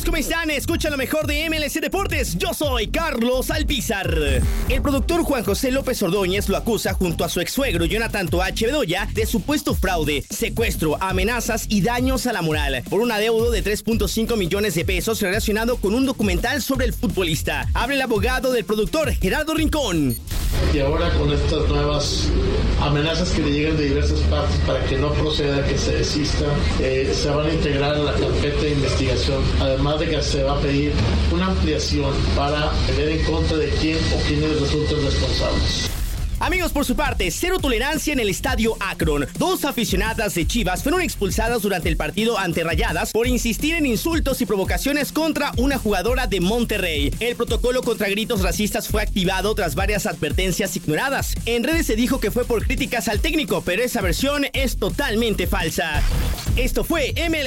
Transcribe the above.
¿cómo están? Escucha lo mejor de MLC Deportes. Yo soy Carlos Alpizar. El productor Juan José López Ordóñez lo acusa junto a su ex-suegro Jonathan Toache Bedoya de supuesto fraude, secuestro, amenazas y daños a la moral por un adeudo de 3.5 millones de pesos relacionado con un documental sobre el futbolista. Habla el abogado del productor, Gerardo Rincón. Y ahora con estas nuevas amenazas que le llegan de diversas partes para que no proceda, que se desista, se van a integrar en la carpeta de investigación, además de que se va a pedir una ampliación para ver en contra de quién o quiénes resulten responsables. Amigos, por su parte, cero tolerancia en el estadio Akron. 2 aficionadas de Chivas fueron expulsadas durante el partido ante Rayadas por insistir en insultos y provocaciones contra una jugadora de Monterrey. El protocolo contra gritos racistas fue activado tras varias advertencias ignoradas. En redes se dijo que fue por críticas al técnico, pero esa versión es totalmente falsa. Esto fue ML